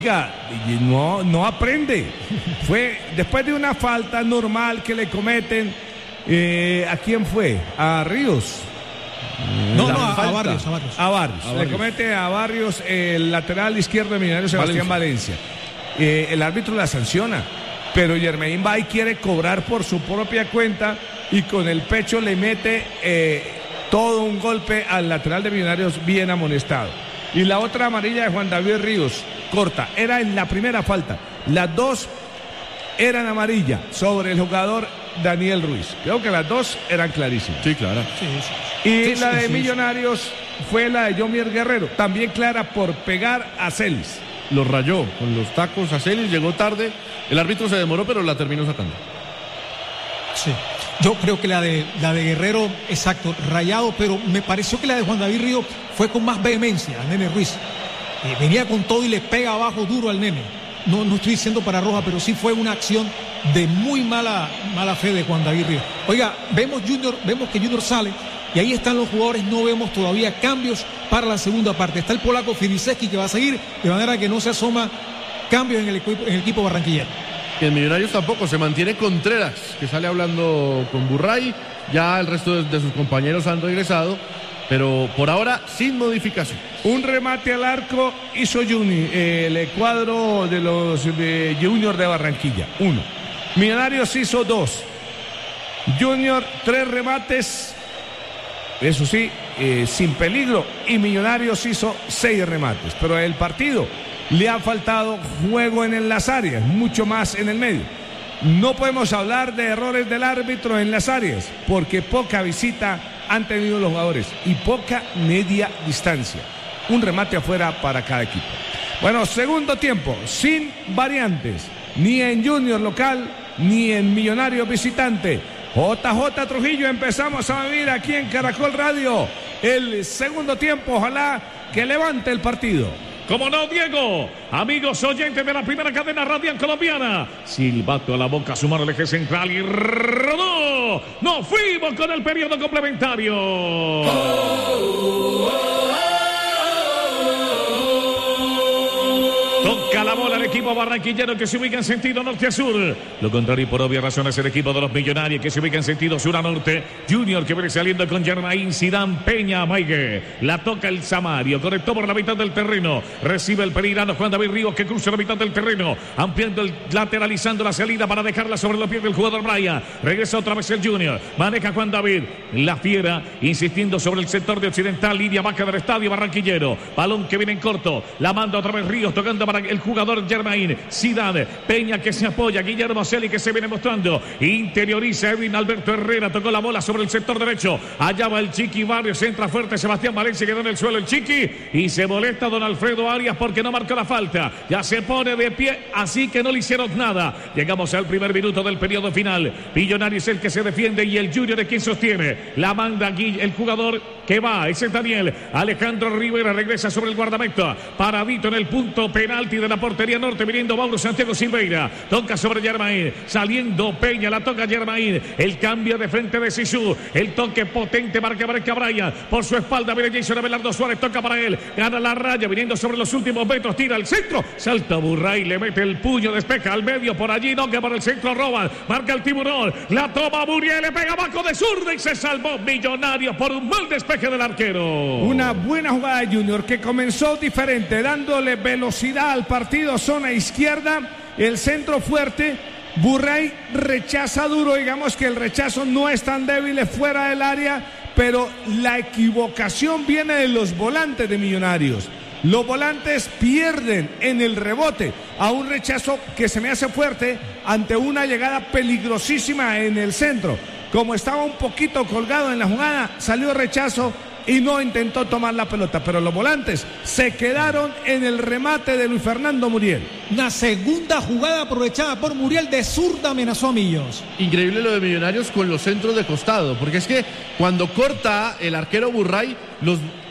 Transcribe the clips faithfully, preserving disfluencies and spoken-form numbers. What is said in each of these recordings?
Y no, no aprende. Fue después de una falta normal que le cometen. Eh, ¿A quién fue? ¿A Ríos? No, no, a, a Barrios, a Barrios. A Barrios. A Barrios. Le comete a Barrios el lateral izquierdo de Millonarios, Sebastián Valencia. Valencia. Eh, el árbitro la sanciona, pero Yermain va y quiere cobrar por su propia cuenta y con el pecho le mete eh, todo un golpe al lateral de Millonarios bien amonestado. Y la otra amarilla de Juan David Ríos, corta, era en la primera falta. Las dos eran amarilla sobre el jugador Daniel Ruiz. Creo que las dos eran clarísimas. Sí, claro. Sí, sí. Y sí, la sí, de sí, Millonarios sí. fue la de Yomier Guerrero, también clara por pegar a Celis. Lo rayó con los tacos a Celis, llegó tarde, el árbitro se demoró, pero la terminó sacando. Sí. Yo creo que la de la de Guerrero, exacto, rayado, pero me pareció que la de Juan David Ríos fue con más vehemencia al Nene Ruiz. Eh, venía con todo y le pega abajo duro al Nene. No, no estoy diciendo para roja, pero sí fue una acción de muy mala, mala fe de Juan David Ríos. Oiga, vemos Junior, vemos que Junior sale y ahí están los jugadores, no vemos todavía cambios para la segunda parte. Está el polaco Filiszewski que va a seguir, de manera que no se asoma cambios en el equipo, en el equipo barranquillero. En Millonarios tampoco, se mantiene Contreras, que sale hablando con Burray, ya el resto de, de sus compañeros han regresado, pero por ahora sin modificación. Un remate al arco hizo Juni, eh, el cuadro de los de Junior de Barranquilla, uno. Millonarios hizo dos. Junior, tres remates, eso sí, eh, sin peligro, y Millonarios hizo seis remates, pero el partido le ha faltado juego en las áreas, mucho más en el medio. No podemos hablar de errores del árbitro en las áreas, porque poca visita han tenido los jugadores y poca media distancia. Un remate afuera para cada equipo. Bueno, segundo tiempo, sin variantes, ni en Junior local, ni en Millonarios visitante. J J Trujillo, empezamos a vivir aquí en Caracol Radio el segundo tiempo, ojalá que levante el partido. ¿Cómo no, Diego? Amigos oyentes de la primera cadena radial colombiana. Silbato a la boca, sumar el eje central y rodó. Nos fuimos con el periodo complementario. Oh, oh, oh. Toca la bola el equipo barranquillero que se ubica en sentido norte a sur. Lo contrario, por obvias razones, el equipo de los Millonarios que se ubica en sentido sur a norte. Junior que viene saliendo con Yermain, Zidane, Peña, Maigue. La toca el Samario, conectó por la mitad del terreno. Recibe el pereirano Juan David Ríos que cruza la mitad del terreno. Ampliando, el, lateralizando la salida para dejarla sobre los pies del jugador Brian. Regresa otra vez el Junior. Maneja Juan David. La fiera insistiendo sobre el sector de occidental. Línea baja del estadio barranquillero. Balón que viene en corto. La manda otra vez Ríos tocando para el jugador Yermain. Zidane, Peña que se apoya, Guillermo Celi que se viene mostrando, interioriza Edwin Alberto Herrera, tocó la bola sobre el sector derecho, allá va el Chiqui Barrios, entra fuerte Sebastián Valencia, quedó en el suelo el Chiqui y se molesta don Alfredo Arias porque no marcó la falta, ya se pone de pie, así que no le hicieron nada. Llegamos al primer minuto del periodo final. Millonarios es el que se defiende y el Junior es quien sostiene, la manda aquí el jugador que va, ese es Daniel Alejandro Rivera, regresa sobre el guardameta, paradito en el punto penalti de la portería norte, viniendo Mauro Santiago Silveira, toca sobre Yermain, saliendo Peña, la toca Yermain, el cambio de frente de Sisu, el toque potente marca marca Brian, por su espalda viene Jason Abelardo Suárez, toca para él, gana la raya, viniendo sobre los últimos metros, tira al centro, salta Burray, le mete el puño, despeja al medio, por allí, no que para el centro roban, marca el tiburón, la toma Muriel, le pega abajo de zurda y se salvó Millonarios por un mal despeje del arquero. Una buena jugada de Junior que comenzó diferente, dándole velocidad al partido, zona izquierda, el centro fuerte, Burray rechaza duro, digamos que el rechazo no es tan débil, es fuera del área, pero la equivocación viene de los volantes de Millonarios. Los volantes pierden en el rebote a un rechazo que se me hace fuerte ante una llegada peligrosísima en el centro. Como estaba un poquito colgado en la jugada, salió rechazo y no intentó tomar la pelota, pero los volantes se quedaron en el remate de Luis Fernando Muriel. Una segunda jugada aprovechada por Muriel, de zurda amenazó a Millos. Increíble lo de Millonarios con los centros de costado, porque es que cuando corta el arquero Burray, los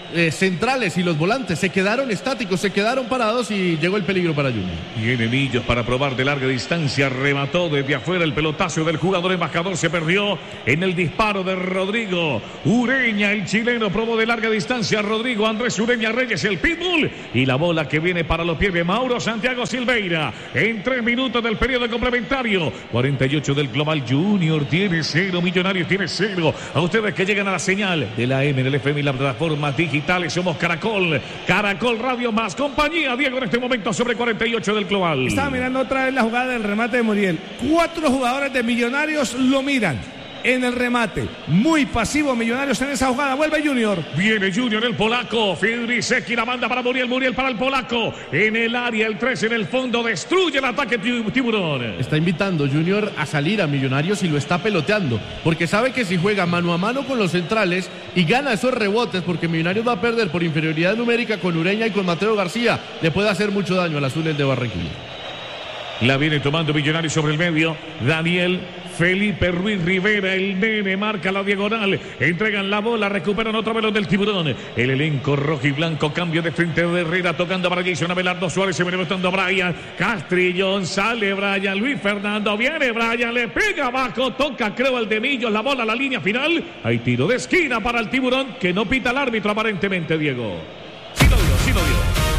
eh, centrales y los volantes se quedaron estáticos, se quedaron parados y llegó el peligro para Junior. Viene Millos para probar de larga distancia, remató desde afuera el pelotazo del jugador embajador, se perdió en el disparo de Rodrigo Ureña, el chileno probó de larga distancia, Rodrigo Andrés Ureña Reyes, el pitbull, y la bola que viene para los pies de Mauro Santiago Silveira, en tres minutos del periodo complementario, cuarenta y ocho del global. Junior tiene cero, Millonarios tiene cero. A ustedes que llegan a la señal de la M, del F M y las plataformas digitales, somos Caracol, Caracol Radio Más compañía. Diego, en este momento sobre cuarenta y ocho del global. Estaba mirando otra vez la jugada del remate de Muriel. Cuatro jugadores de Millonarios lo miran en el remate. Muy pasivo Millonarios en esa jugada. Vuelve Junior. Viene Junior, el polaco. Fidriseki la manda para Muriel. Muriel para el polaco. En el área, el tres en el fondo. Destruye el ataque Tiburón. Está invitando Junior a salir a Millonarios y lo está peloteando. Porque sabe que si juega mano a mano con los centrales y gana esos rebotes, porque Millonarios va a perder por inferioridad numérica con Ureña y con Mateo García, le puede hacer mucho daño al Azules de Barranquilla. La viene tomando Millonarios sobre el medio. Daniel Felipe Ruiz Rivera, el nene, marca la diagonal. Entregan la bola, recuperan otro balón del Tiburón. El elenco rojo y blanco, cambio de frente de Herrera, tocando para Jason Abelardo Suárez, se viene botando a Brian Castrillón, sale Brian, Luis Fernando, viene Brian, le pega abajo, toca creo el de Millos, la bola a la línea final. Hay tiro de esquina para el Tiburón, que no pita el árbitro aparentemente, Diego. Sí lo dio, sí lo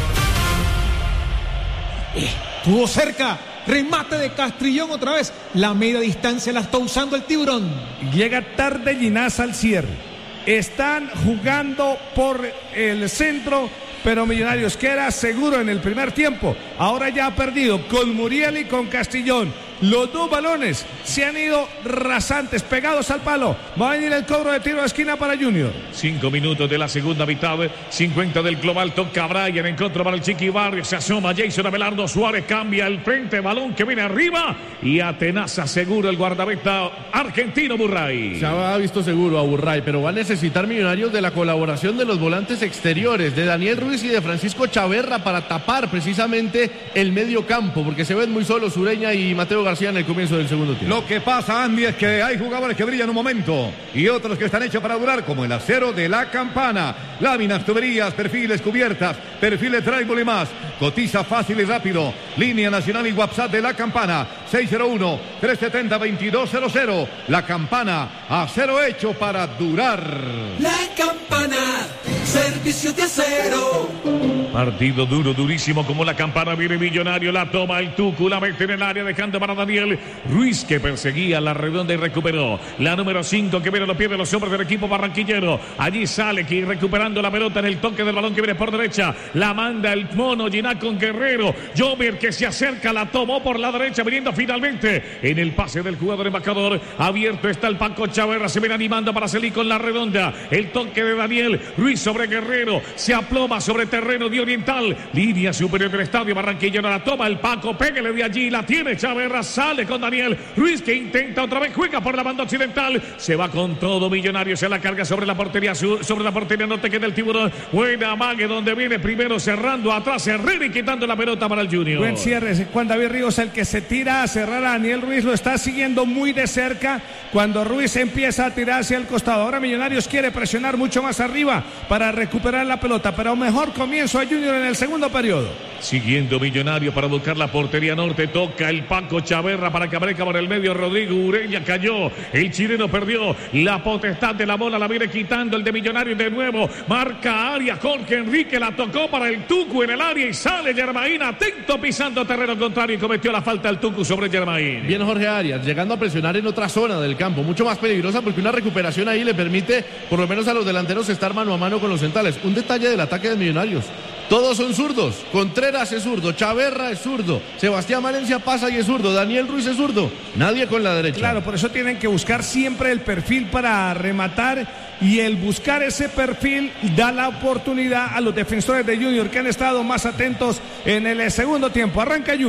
dio. Estuvo cerca. Remate de Castrillón otra vez. La media distancia la está usando el Tiburón. Llega tarde Ginás al cierre. Están jugando por el centro, pero Millonarios queda seguro en el primer tiempo. Ahora ya ha perdido con Muriel y con Castrillón. Los dos balones se han ido rasantes, pegados al palo. Va a venir el cobro de tiro de esquina para Junior. Cinco minutos de la segunda mitad. cincuenta del global. Toca Brian en contra para el Chiqui Barrio. Se asoma Jason Abelardo Suárez. Cambia el frente. Balón que viene arriba. Y atenaza seguro el guardameta argentino Burray. Se ha visto seguro a Burray, pero va a necesitar Millonarios de la colaboración de los volantes exteriores, de Daniel Ruiz y de Francisco Chaverra, para tapar precisamente el medio campo, porque se ven muy solos Ureña y Mateo García en el comienzo del segundo tiempo. Lo que pasa, Andy, es que hay jugadores que brillan un momento y otros que están hechos para durar, como el acero de La Campana. Láminas, tuberías, perfiles, cubiertas, perfiles, tribal y más. Cotiza fácil y rápido. Línea nacional y WhatsApp de La Campana, seis cero uno, tres siete cero, dos dos cero cero. La Campana, acero hecho para durar. La Campana, servicio de acero. Partido duro, durísimo como La Campana. Viene Millonario, la toma el Tucu, la mete en el área, dejando para Daniel Ruiz, que perseguía la redonda y recuperó. La número cinco que viene a los pies de los hombres del equipo barranquillero. Allí sale que recuperando la pelota en el toque del balón que viene por derecha. La manda el mono Giná con Guerrero. Jover que se acerca, la tomó por la derecha, viniendo finalmente en el pase del jugador embajador. Abierto está el Paco Chaverra, se viene animando para salir con la redonda. El toque de Daniel Ruiz sobre Guerrero. Se aploma sobre terreno de Oriental. Línea superior del estadio barranquillero. La toma el Paco, pégale de allí, la tiene Chaverra, sale con Daniel Ruiz, que intenta otra vez, juega por la banda occidental, se va con todo Millonarios, se la carga sobre la portería sur, sobre la portería norte, que del Tiburón. Buena mague donde viene primero cerrando atrás Herrera y quitando la pelota para el Junior. Buen cierre, Juan David Ríos, el que se tira a cerrar a Daniel Ruiz, lo está siguiendo muy de cerca cuando Ruiz empieza a tirar hacia el costado. Ahora Millonarios quiere presionar mucho más arriba para recuperar la pelota, pero mejor comienzo a Junior en el segundo periodo. Siguiendo Millonarios para buscar la portería norte, toca el Paco Chaverra para que aparezca por el medio Rodrigo Ureña, cayó, el chileno perdió la potestad de la bola, la viene quitando el de Millonarios de nuevo, marca área Jorge Enrique, la tocó para el Tucu en el área y sale Germain, atento pisando terreno contrario y cometió la falta el Tucu sobre Germain. Bien Jorge Arias, llegando a presionar en otra zona del campo, mucho más peligrosa, porque una recuperación ahí le permite por lo menos a los delanteros estar mano a mano con los centrales. Un detalle del ataque de Millonarios: todos son zurdos. Contreras es zurdo, Chaverra es zurdo, Sebastián Valencia pasa y es zurdo, Daniel Ruiz es zurdo, nadie con la derecha. Claro, por eso tienen que buscar siempre el perfil para rematar, y el buscar ese perfil da la oportunidad a los defensores de Junior, que han estado más atentos en el segundo tiempo. Arranca Junior.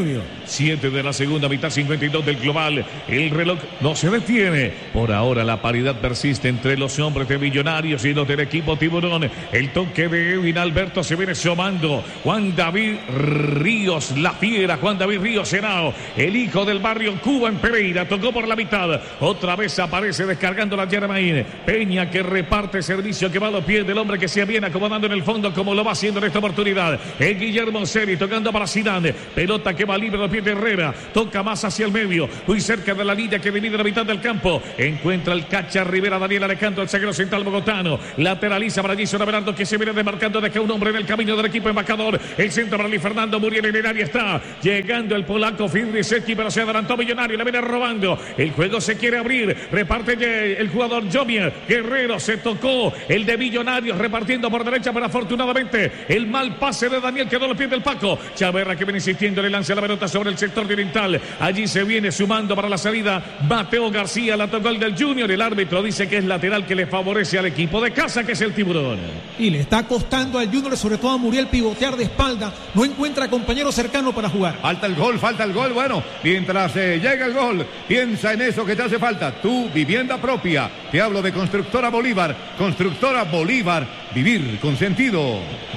siete de la segunda mitad, cincuenta y dos del global. El reloj no se detiene. Por ahora la paridad persiste entre los hombres de Millonarios y los del equipo Tiburón. El toque de Edwin Alberto se viene sumando. Juan David Ríos, la fiera. Juan David Ríos Henao, el hijo del barrio Cuba en Pereira. Tocó por la mitad. Otra vez aparece descargando la Germain. Peña que reparte servicio, que va a los pies del hombre que se viene acomodando en el fondo como lo va haciendo en esta oportunidad. El Guillermo Seri tocando para Zidane. Pelota que va libre a los pies de Herrera. Toca más hacia el medio. Muy cerca de la línea que divide la mitad del campo. Encuentra el Cacha Rivera, Daniel Alejandro, el zaguero central bogotano. Lateraliza para Jason Abelardo, que se viene demarcando. Deja un hombre en el camino del equipo embajador. El centro para Luis Fernando Muriel en el área está. Llegando el polaco Fidrisecki, pero se adelantó Millonario. Le viene robando. El juego se quiere abrir. Reparte el jugador Jomier. Guerrero se tocó. El de Millonarios repartiendo por derecha, pero afortunadamente el mal pase de Daniel quedó a los pies del Paco. Chaverra que viene insistiendo, le lanza la pelota sobre el sector oriental. Allí se viene sumando para la salida Mateo García. La tocó el del Junior. El árbitro dice que es lateral, que le favorece al equipo de casa, que es el Tiburón. Y le está costando al Junior, sobre todo a Muriel, pivotear de espalda. No encuentra compañero cercano para jugar. Falta el gol, falta el gol. Bueno, mientras eh, llega el gol, piensa en eso que te hace falta. Tu vivienda propia. Te hablo de Constructora Bolívar. Constructora Bolívar. Vivir con sentido.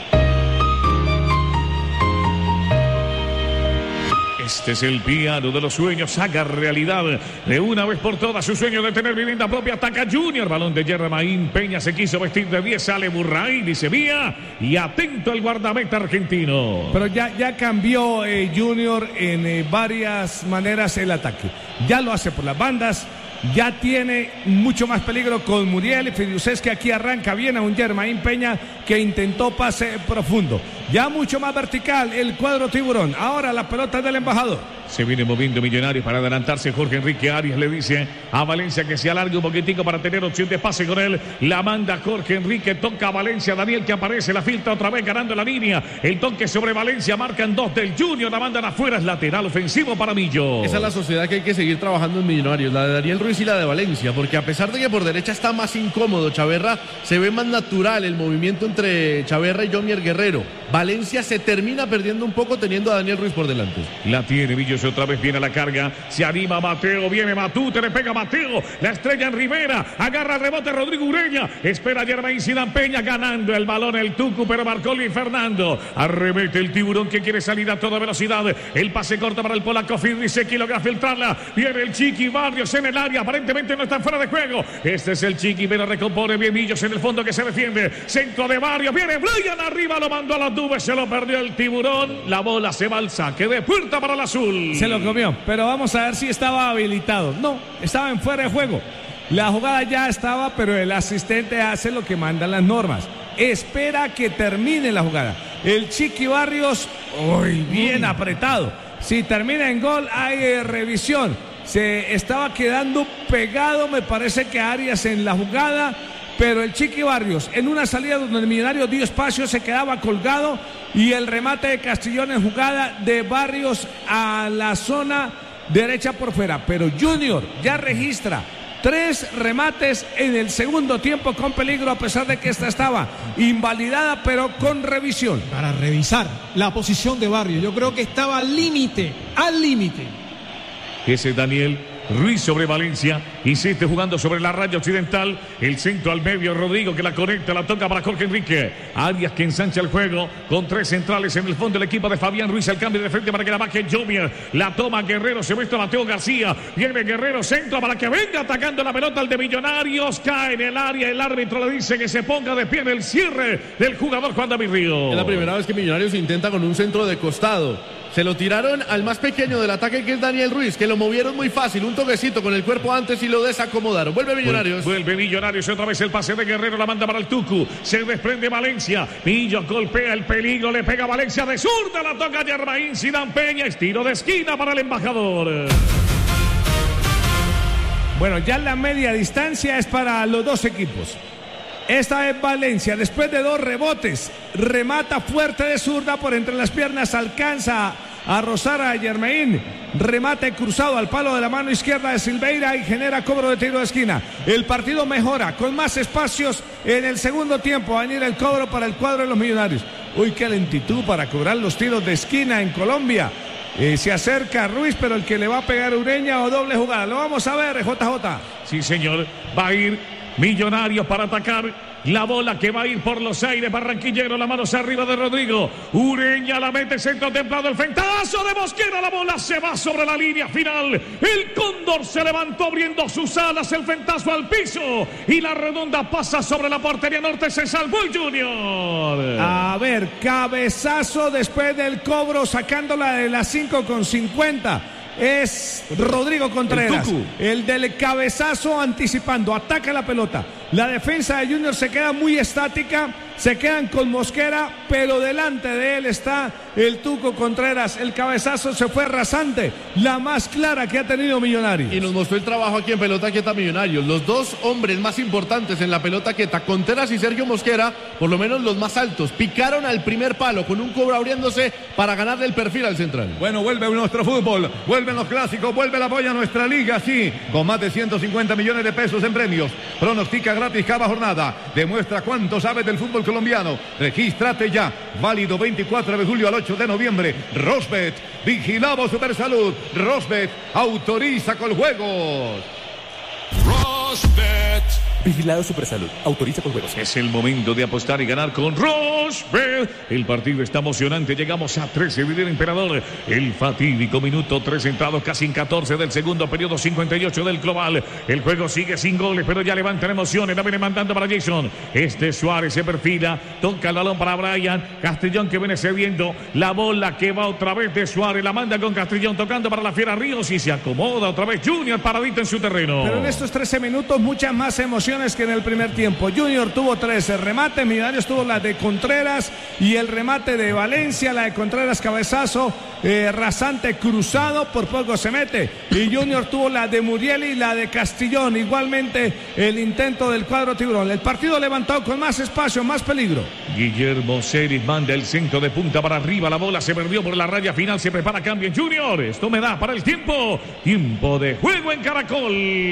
Este es el piano de los sueños. Haga realidad de una vez por todas su sueño de tener vivienda propia. Ataca Junior. Balón de Germain Peña. Se quiso vestir de diez. Sale Burray. Dice vía. Y atento al guardameta argentino. Pero ya, ya cambió eh, Junior en eh, varias maneras el ataque. Ya lo hace por las bandas. Ya tiene mucho más peligro con Muriel. Fiduces, que aquí arranca bien a un Germain Peña que intentó pase profundo. Ya mucho más vertical el cuadro Tiburón. Ahora la pelota del embajador. Se viene moviendo Millonarios para adelantarse. Jorge Enrique Arias le dice a Valencia que se alargue un poquitico para tener opción de pase con él. La manda Jorge Enrique, toca a Valencia. Daniel que aparece, la filtra otra vez ganando la línea. El toque sobre Valencia, marcan dos del Junior. La mandan afuera, es lateral ofensivo para Millo. Esa es la sociedad que hay que seguir trabajando en Millonarios, la de Daniel Ruiz y la de Valencia, porque a pesar de que por derecha está más incómodo Chaverra, se ve más natural el movimiento entre Chaverra y Jomier Guerrero. Valencia se termina perdiendo un poco teniendo a Daniel Ruiz por delante. La tiene Millos, otra vez viene a la carga, se anima Mateo, viene Matute, le pega Mateo, la estrella en Rivera, agarra el rebote Rodrigo Ureña, espera Germain Zidane Peña, ganando el balón el Tucu, pero marcó Luis Fernando, arremete el Tiburón que quiere salir a toda velocidad, el pase corto para el polaco Fidrisecki, logra filtrarla, viene el Chiqui Barrios en el área, aparentemente no está fuera de juego, este es el Chiqui, pero recompone bien Millos en el fondo que se defiende, centro de Barrios, viene Brian arriba, lo mandó a las nubes, se lo perdió el Tiburón, la bola se va al saque de puerta para el azul. Se lo comió, pero vamos a ver si estaba habilitado. No, estaba en fuera de juego. La jugada ya estaba, pero el asistente hace lo que mandan las normas. Espera que termine la jugada. El Chiqui Barrios, uy, bien apretado. Si termina en gol, hay eh, revisión. Se estaba quedando pegado, me parece que Arias en la jugada. Pero el Chiqui Barrios, en una salida donde el Millonario dio espacio, se quedaba colgado. Y el remate de Castellón en jugada de Barrios a la zona derecha por fuera. Pero Junior ya registra tres remates en el segundo tiempo con peligro, a pesar de que esta estaba invalidada, pero con revisión. Para revisar la posición de Barrios, yo creo que estaba al límite, al límite. Ese es Daniel Ruiz sobre Valencia, insiste jugando sobre la raya occidental, el centro al medio, Rodrigo que la conecta, la toca para Jorge Enrique, Arias que ensancha el juego con tres centrales en el fondo, el equipo de Fabián Ruiz, el cambio de frente para que la baje Jomier, la toma Guerrero, se muestra Mateo García, viene Guerrero, centro para que venga atacando la pelota al de Millonarios, cae en el área, el árbitro le dice que se ponga de pie en el cierre del jugador Juan David Ríos. Es la primera vez que Millonarios intenta con un centro de costado. Se lo tiraron al más pequeño del ataque, que es Daniel Ruiz, que lo movieron muy fácil, un toquecito con el cuerpo antes y lo desacomodaron. Vuelve Millonarios. Vuelve Millonarios, otra vez el pase de Guerrero, la manda para el Tucu, se desprende Valencia, Millo golpea el peligro, le pega Valencia de zurda, la toca Germain Zidane Peña, estilo de esquina para el embajador. Bueno, ya la media distancia es para los dos equipos. Esta es Valencia, después de dos rebotes, remata fuerte de zurda por entre las piernas, alcanza a rozar a Germain, remate cruzado al palo de la mano izquierda de Silveira y genera cobro de tiro de esquina. El partido mejora con más espacios en el segundo tiempo. Va a venir el cobro para el cuadro de los Millonarios. Uy, qué lentitud para cobrar los tiros de esquina en Colombia. Eh, se acerca Ruiz, pero el que le va a pegar Ureña o doble jugada. Lo vamos a ver, J J. Sí, señor. Va a ir Millonarios para atacar. La bola que va a ir por los aires. Barranquillero, la mano arriba de Rodrigo. Ureña la mete, centro templado. El fentazo de Mosquera. La bola se va sobre la línea final. El Cóndor se levantó abriendo sus alas. El fentazo al piso. Y la redonda pasa sobre la portería norte. Se salvó el Junior. A ver, cabezazo después del cobro. Sacándola de las cinco con cincuenta. Es Rodrigo Contreras, el, el del cabezazo anticipando, ataca la pelota. La defensa de Junior se queda muy estática, se quedan con Mosquera, pero delante de él está el Tuco Contreras. El cabezazo se fue rasante, la más clara que ha tenido Millonarios. Y nos mostró el trabajo aquí en pelota quieta Millonarios. Los dos hombres más importantes en la pelota quieta, Contreras y Sergio Mosquera, por lo menos los más altos, picaron al primer palo con un cobro abriéndose para ganarle el perfil al central. Bueno, vuelve nuestro fútbol, vuelven los clásicos, vuelve la apoyo a nuestra liga, sí, con más de ciento cincuenta millones de pesos en premios. Pronostica gratis cada jornada, demuestra cuánto sabes del fútbol colombiano. Regístrate ya, válido veinticuatro de julio al ocho de noviembre. Rosbet, vigilamos Supersalud. Rosbet, autoriza con juegos. Rosbet. Vigilado Supersalud. Autoriza con juegos. Es el momento de apostar y ganar con Rosbet. El partido está emocionante. Llegamos a trece, Videl Emperador. El fatídico minuto tres entrados casi en catorce del segundo periodo, cincuenta y ocho del global. El juego sigue sin goles, pero ya levantan emociones. La viene mandando para Jason. Este Suárez se perfila. Toca el balón para Brian. Castellón que viene cediendo. La bola que va otra vez de Suárez. La manda con Castellón tocando para la Fiera Ríos y se acomoda otra vez Junior paradito en su terreno. Pero en estos trece minutos muchas más emociones que en el primer tiempo. Junior tuvo trece remates, Millonarios tuvo la de Contreras y el remate de Valencia, la de Contreras cabezazo eh, rasante cruzado, por poco se mete, y Junior tuvo la de Muriel y la de Castillón, igualmente el intento del cuadro tiburón. El partido levantado con más espacio, más peligro. Guillermo Celis manda el centro de punta para arriba, la bola se perdió por la raya final, se prepara cambio en Junior. Esto me da para el tiempo, tiempo de juego en Caracol.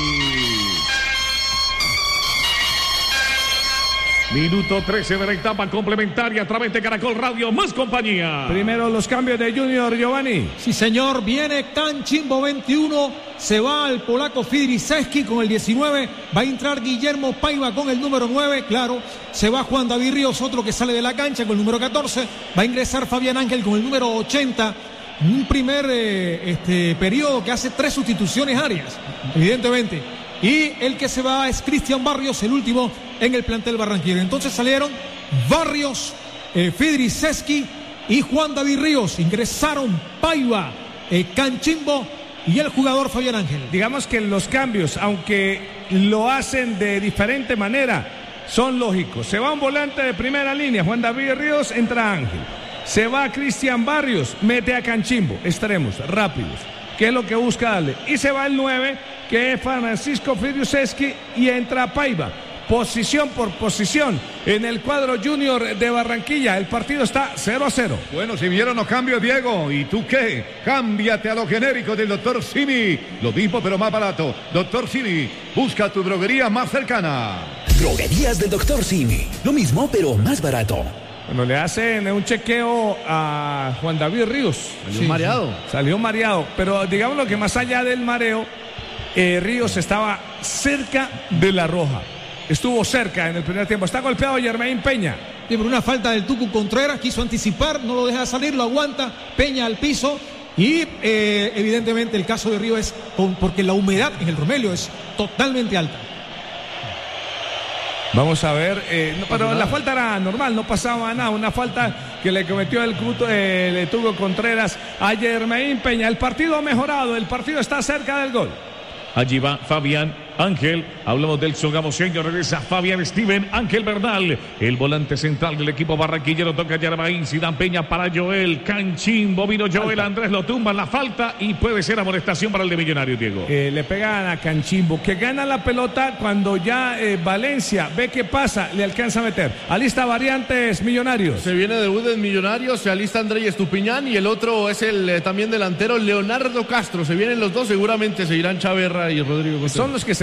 Minuto trece de la etapa complementaria a través de Caracol Radio, más compañía. Primero los cambios de Junior, Giovanni. Sí, señor, viene Cancimbo veintiuno, se va el polaco Fidriszewski con el diecinueve, va a entrar Guillermo Paiva con el número nueve, claro, se va Juan David Ríos, otro que sale de la cancha con el número catorce, va a ingresar Fabián Ángel con el número ochenta. Un primer eh, este, periodo que hace tres sustituciones áreas, evidentemente. Y el que se va es Cristian Barrios, el último en el plantel barranquillero. Entonces salieron Barrios, eh, Fidriszewski y Juan David Ríos. Ingresaron Paiva, eh, Cancimbo y el jugador Fabián Ángel. Digamos que los cambios, aunque lo hacen de diferente manera, son lógicos. Se va un volante de primera línea, Juan David Ríos, entra Ángel. Se va Cristian Barrios, mete a Cancimbo, extremos, rápidos, que es lo que busca darle. Y se va el nueve, que es Francisco Fidriszewski, y entra Paiva. Posición por posición en el cuadro Junior de Barranquilla. El partido está cero a cero. Bueno, si vieron los cambios, Diego. ¿Y tú qué? Cámbiate a lo genérico del doctor Simi. Lo mismo, pero más barato. doctor Simi, busca tu droguería más cercana. Droguerías del doctor Simi. Lo mismo, pero más barato. Bueno, le hacen un chequeo a Juan David Ríos. Salió sí, mareado. Sí. Salió mareado. Pero digamos lo que más allá del mareo, eh, Ríos estaba cerca de la roja. Estuvo cerca en el primer tiempo. Está golpeado Yermain Peña. Sí, por una falta del Tucu Contreras. Quiso anticipar, no lo deja salir, lo aguanta. Peña al piso. Y eh, evidentemente el caso de Ríos es con, porque la humedad en el Romelio es totalmente alta. Vamos a ver, eh, no, pero la falta era normal, no pasaba nada, una falta que le cometió el, eh, el Tuco Contreras a Yermain Peña. El partido ha mejorado, el partido está cerca del gol. Allí va Fabián Ángel, hablamos del sogamoseño, regresa Fabián Steven Ángel Bernal, el volante central del equipo barranquillero, toca Yermain, Sidán Peña para Joel, Cancimbo, vino Joel, Andrés lo tumba en la falta y puede ser amonestación para el de Millonarios, Diego. Eh, le pegan a Cancimbo, que gana la pelota cuando ya eh, Valencia ve que pasa, le alcanza a meter. Alista variantes Millonarios. Se viene debut en Millonarios, se alista Andrés Estupiñán y el otro es el eh, también delantero Leonardo Castro. Se vienen los dos, seguramente seguirán Chaverra y Rodrigo Contreras. Son los que se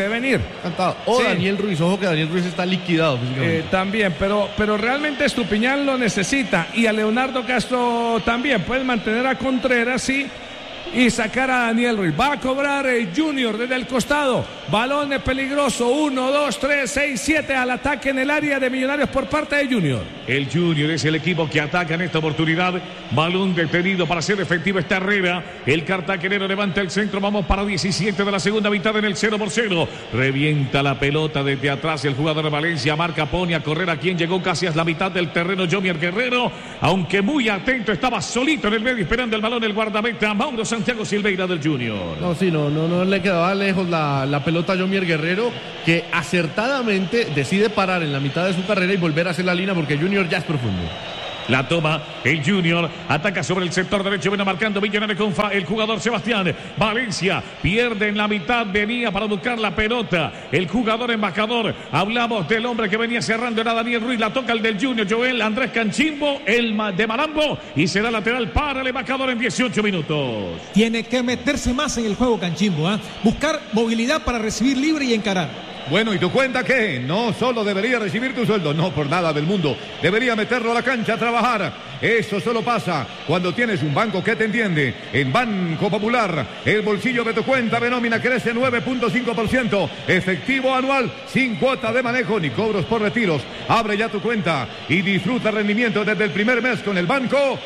hace venir. Cantado. O Sí. Daniel Ruiz, ojo que Daniel Ruiz está liquidado físicamente. Eh, también, pero, pero realmente Estupiñán lo necesita y a Leonardo Castro también. Pueden mantener a Contreras, sí, y sacar a Daniel Ruiz. Va a cobrar el Junior desde el costado. Balón peligroso. Uno, dos, tres, seis, siete al ataque en el área de Millonarios por parte de Junior. El Junior es el equipo que ataca en esta oportunidad. Balón detenido para hacer efectiva esta Herrera. El cartagenero levanta el centro. Vamos para diecisiete de la segunda mitad en el cero por cero. Revienta la pelota desde atrás el jugador de Valencia. Marca, pone a correr a quien llegó casi a la mitad del terreno, Jomier Guerrero. Aunque muy atento, estaba solito en el medio esperando el balón el guardameta Mauro Santiago Silveira del Junior. No, sí, no, no, no le quedaba lejos la, la pelota a Jomier Guerrero, que acertadamente decide parar en la mitad de su carrera y volver a hacer la línea porque Junior ya es profundo. La toma el Junior, ataca sobre el sector derecho, viene marcando Millonario con fa, el jugador Sebastián Valencia, pierde en la mitad, venía para buscar la pelota, el jugador embajador, hablamos del hombre que venía cerrando, era Daniel Ruiz, la toca el del Junior, Joel Andrés Canchimbo, el de Malambo, y será lateral para el embajador en dieciocho minutos. Tiene que meterse más en el juego Canchimbo, ¿eh? Buscar movilidad para recibir libre y encarar. Bueno, ¿y tu cuenta qué? No solo debería recibir tu sueldo, no por nada del mundo. Debería meterlo a la cancha a trabajar. Eso solo pasa cuando tienes un banco que te entiende. En Banco Popular, el bolsillo de tu cuenta de nómina crece nueve punto cinco por ciento. Efectivo anual, sin cuota de manejo ni cobros por retiros. Abre ya tu cuenta y disfruta rendimiento desde el primer mes con el Banco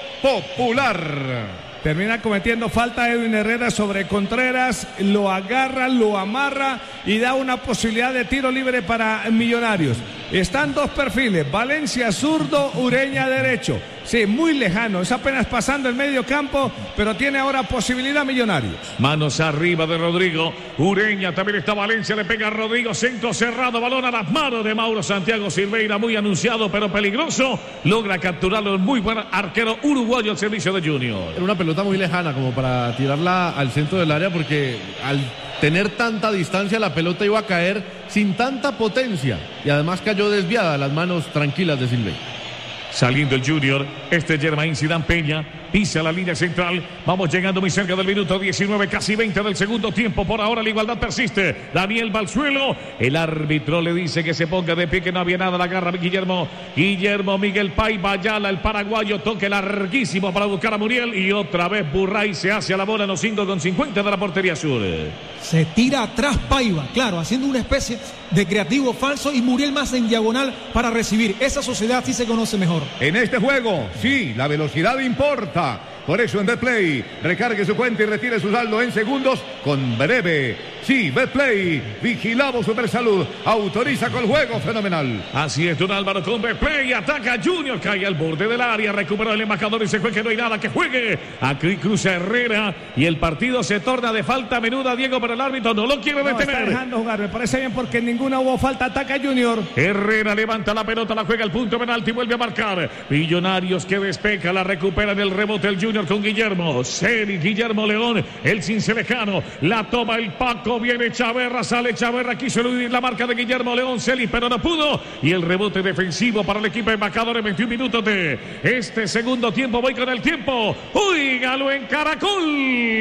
Popular. Termina cometiendo falta Edwin Herrera sobre Contreras, lo agarra, lo amarra y da una posibilidad de tiro libre para Millonarios. Están dos perfiles, Valencia zurdo, Ureña derecho. Sí, muy lejano, es apenas pasando el medio campo, pero tiene ahora posibilidad Millonarios. Manos arriba de Rodrigo, Ureña, también está Valencia, le pega a Rodrigo, centro cerrado, balón a las manos de Mauro Santiago Silveira, muy anunciado pero peligroso, logra capturarlo, el muy buen arquero uruguayo al servicio de Junior. Era una pelota muy lejana como para tirarla al centro del área porque al tener tanta distancia la pelota iba a caer sin tanta potencia y además cayó desviada a las manos tranquilas de Silveira. Saliendo el Junior, este es Germain Zidane Peña, pisa la línea central, vamos llegando muy cerca del minuto diecinueve, casi veinte del segundo tiempo, por ahora la igualdad persiste, Daniel Balzuelo, el árbitro le dice que se ponga de pie, que no había nada, la agarra Guillermo, Guillermo Miguel Paiva, Ayala, el paraguayo, toque larguísimo para buscar a Muriel, y otra vez Burray se hace a la bola en los cinco con cincuenta de la portería sur. Se tira atrás Paiva, claro, haciendo una especie de creativo falso y Muriel más en diagonal para recibir. Esa sociedad sí se conoce mejor. En este juego, sí, la velocidad importa. Por eso en Betplay, recargue su cuenta y retire su saldo en segundos con breve. Sí, Betplay, vigilamos Supersalud, autoriza con juego fenomenal. Así es, don Álvaro con Betplay, ataca Junior, cae al borde del área, recuperó el embajador y se fue que no hay nada, que juegue. Aquí cruza Herrera y el partido se torna de falta menuda, Diego, pero el árbitro no lo quiere No, detener. está dejando jugar, me parece bien porque en ninguna hubo falta, ataca Junior. Herrera levanta la pelota, la juega al punto penalti y vuelve a marcar. Millonarios que despeja, la recupera en el rebote el Junior con Guillermo. Seri, Guillermo León, el cincelejano, la toma el Paco, viene Chaverra, sale Chaverra, quiso eludir la marca de Guillermo León, Celis, pero no pudo. Y el rebote defensivo para el equipo embajador en veintiún minutos de este segundo tiempo. Voy con el tiempo. Óigalo en Caracol.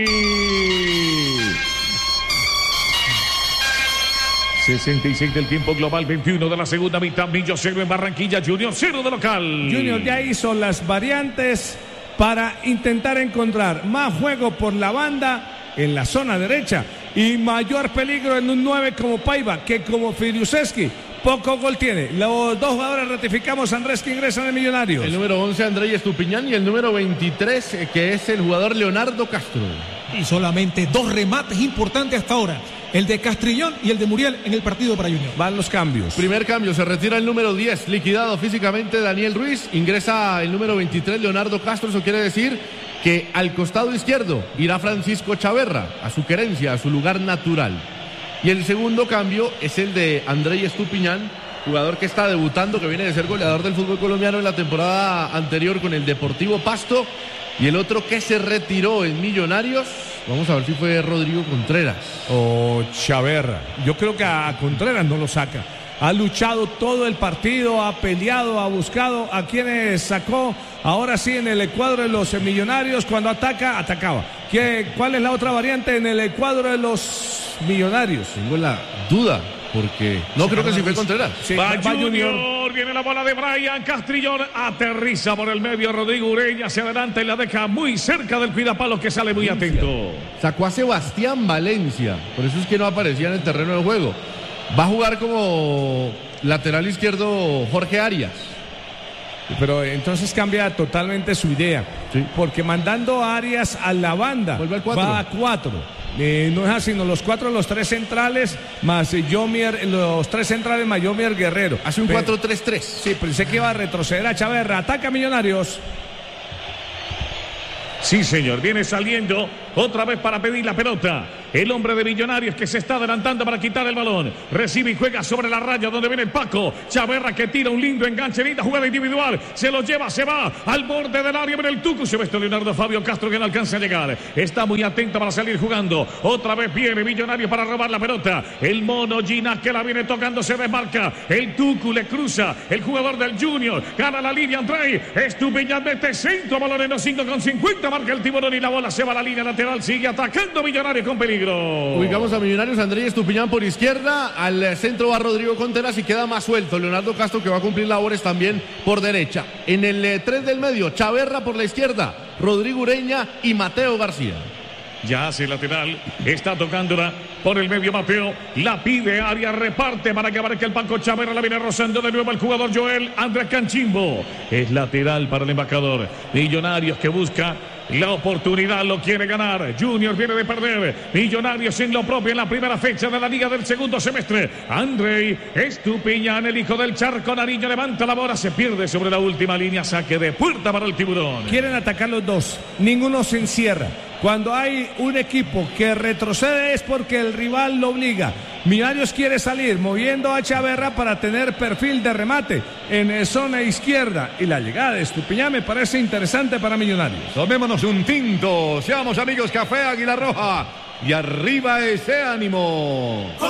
sesenta y seis del tiempo global, veintiuno de la segunda mitad. Millo cero en Barranquilla, Junior cero de local. Junior ya hizo las variantes para intentar encontrar más juego por la banda en la zona derecha y mayor peligro en un nueve como Paiva que como Firuseski. Poco gol tiene. Los dos jugadores ratificamos, Andrés, que ingresan en Millonarios. El número once, Andrés Estupiñán, y el número veintitrés, eh, que es el jugador Leonardo Castro. Y solamente dos remates importantes hasta ahora. El de Castrillón y el de Muriel en el partido para Junior. Van los cambios. Primer cambio, se retira el número diez, liquidado físicamente Daniel Ruiz. Ingresa el número veintitrés, Leonardo Castro. Eso quiere decir que al costado izquierdo irá Francisco Chaverra, a su querencia, a su lugar natural. Y el segundo cambio es el de Andrés Estupiñán, jugador que está debutando, que viene de ser goleador del fútbol colombiano en la temporada anterior con el Deportivo Pasto. Y el otro que se retiró en Millonarios, vamos a ver si fue Rodrigo Contreras. O Chaverra. Yo creo que a Contreras no lo saca. Ha luchado todo el partido, ha peleado, ha buscado a quienes sacó. Ahora sí en el cuadro de los Millonarios, cuando ataca, atacaba. ¿Qué, ¿Cuál es la otra variante en el cuadro de los Millonarios. Tengo la duda, porque no creo que si fue Contreras. Sí, Va va Junior, Junior. viene la bola de Brian Castrillón, aterriza por el medio Rodrigo Ureña, se adelanta y la deja muy cerca del cuidapalos que sale muy atento. Sacó a Sebastián Valencia, por eso es que no aparecía en el terreno del juego. Va a jugar como lateral izquierdo Jorge Arias. Pero entonces cambia totalmente su idea. Sí. Porque mandando a Arias a la banda, Vuelve al cuatro. va a cuatro. Eh, no es así, no, los cuatro, los tres centrales, más eh, Yomier, los tres centrales más Yomier Guerrero. Hace un Pe- cuatro tres tres. Sí, pensé que iba a retroceder a Chaverra. Ataca Millonarios. Sí, señor, viene saliendo otra vez para pedir la pelota. El hombre de Millonarios que se está adelantando para quitar el balón. Recibe y juega sobre la raya donde viene Paco. Chaverra que tira un lindo enganche, linda jugada individual. Se lo lleva, se va al borde del área. Viene el Tucu. Se ve esto Leonardo Fabio Castro que no alcanza a llegar. Está muy atento para salir jugando. Otra vez viene Millonarios para robar la pelota. El mono Ginás que la viene tocando, se desmarca. El Tucu le cruza. El jugador del Junior gana la línea. Andrei Estupiñán mete centro. Balón en los cinco con cincuenta. Marca el tiburón y la bola se va a la línea lateral. Sigue atacando Millonarios con peligro. Ubicamos a Millonarios, Andrés Estupiñán por izquierda, al centro va Rodrigo Contreras y queda más suelto Leonardo Castro, que va a cumplir labores también por derecha. En el eh, tres del medio, Chaverra por la izquierda, Rodrigo Ureña y Mateo García. Ya hace lateral, está tocándola por el medio Mateo, la pide área, reparte para que abarque el Paco Chaverra, la viene rozando de nuevo el jugador Joel Andrés Canchimbo. Es lateral para el embajador. Millonarios que busca la oportunidad, lo quiere ganar. Junior viene de perder. Millonarios en lo propio en la primera fecha de la liga del segundo semestre. Andrei Estupiñán, el hijo del Charco Nariño, levanta la bola, se pierde sobre la última línea, saque de puerta para el tiburón. Quieren atacar los dos. Ninguno se encierra. Cuando hay un equipo que retrocede es porque el rival lo obliga. Millonarios quiere salir moviendo a Chaverra para tener perfil de remate en zona izquierda. Y la llegada de Estupiñán me parece interesante para Millonarios. Tomémonos un tinto. Seamos amigos, Café Águila Roja. Y arriba ese ánimo.